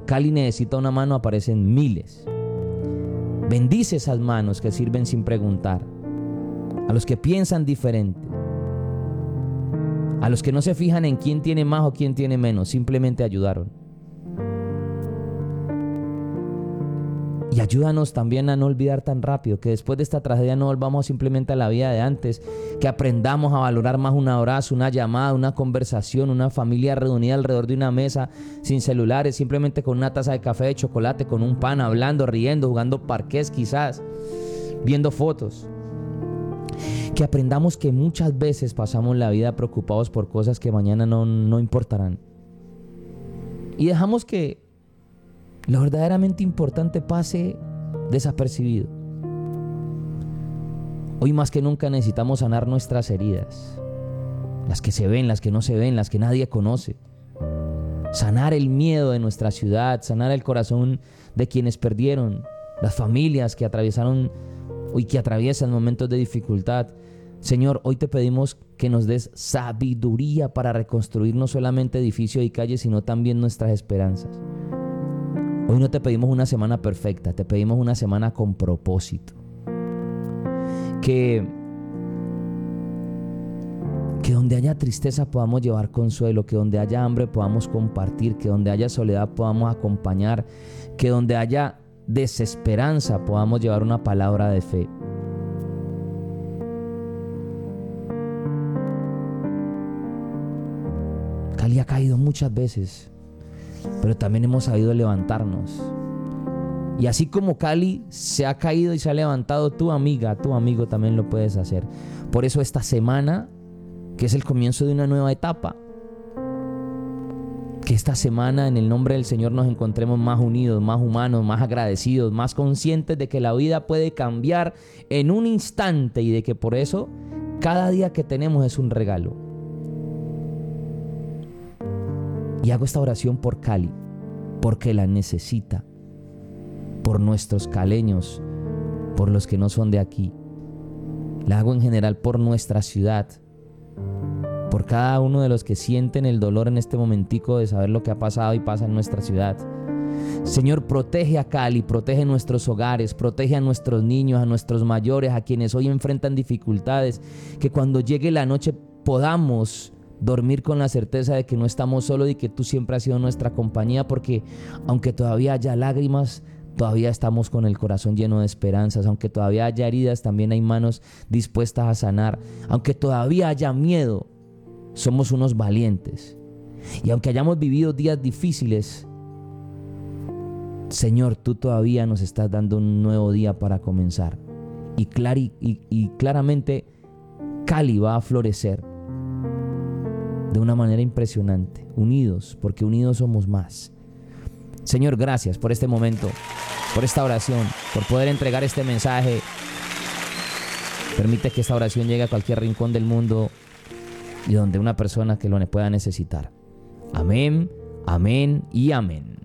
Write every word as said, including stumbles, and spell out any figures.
Cali necesita una mano, aparecen miles. Bendice esas manos que sirven sin preguntar, a los que piensan diferente, a los que no se fijan en quién tiene más o quién tiene menos, simplemente ayudaron. Y ayúdanos también a no olvidar tan rápido, que después de esta tragedia no volvamos simplemente a la vida de antes, que aprendamos a valorar más un abrazo, una llamada, una conversación, una familia reunida alrededor de una mesa, sin celulares, simplemente con una taza de café, de chocolate, con un pan, hablando, riendo, jugando parqués quizás, viendo fotos. Que aprendamos que muchas veces pasamos la vida preocupados por cosas que mañana no, no importarán. Y dejamos que lo verdaderamente importante pase desapercibido. Hoy más que nunca necesitamos sanar nuestras heridas, las que se ven, las que no se ven, las que nadie conoce. Sanar el miedo de nuestra ciudad, sanar el corazón de quienes perdieron, las familias que atravesaron y que atraviesan momentos de dificultad. Señor, hoy te pedimos que nos des sabiduría para reconstruir no solamente edificios y calles, sino también nuestras esperanzas. Hoy no te pedimos una semana perfecta, te pedimos una semana con propósito. Que, que donde haya tristeza podamos llevar consuelo, que donde haya hambre podamos compartir, que donde haya soledad podamos acompañar, que donde haya desesperanza podamos llevar una palabra de fe. Cali ha caído muchas veces, pero también hemos sabido levantarnos. Y así como Cali se ha caído y se ha levantado, tu amiga, tu amigo también lo puedes hacer. Por eso esta semana, que es el comienzo de una nueva etapa, que esta semana en el nombre del Señor nos encontremos más unidos, más humanos, más agradecidos, más conscientes de que la vida puede cambiar en un instante y de que por eso cada día que tenemos es un regalo. Y hago esta oración por Cali, porque la necesita, por nuestros caleños, por los que no son de aquí. La hago en general por nuestra ciudad, por cada uno de los que sienten el dolor en este momentico de saber lo que ha pasado y pasa en nuestra ciudad. Señor, protege a Cali, protege nuestros hogares, protege a nuestros niños, a nuestros mayores, a quienes hoy enfrentan dificultades, que cuando llegue la noche podamos dormir con la certeza de que no estamos solos y que tú siempre has sido nuestra compañía, porque aunque todavía haya lágrimas, todavía estamos con el corazón lleno de esperanzas. Aunque todavía haya heridas, también hay manos dispuestas a sanar. Aunque todavía haya miedo, somos unos valientes. Y aunque hayamos vivido días difíciles, Señor, tú todavía nos estás dando un nuevo día para comenzar. Y, clar- y, y, y claramente Cali va a florecer de una manera impresionante, unidos, porque unidos somos más. Señor, gracias por este momento, por esta oración, por poder entregar este mensaje. Permite que esta oración llegue a cualquier rincón del mundo y donde una persona que lo pueda necesitar. Amén, amén y amén.